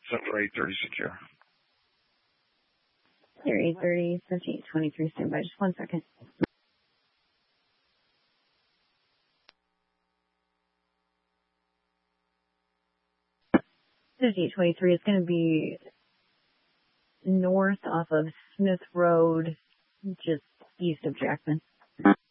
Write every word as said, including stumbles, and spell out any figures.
Center eight thirty secure. Clear eight thirty, fifty-eight twenty-three, stand by just one second. fifty-eight twenty-three is going to be north off of Smith Road, just east of Jackman.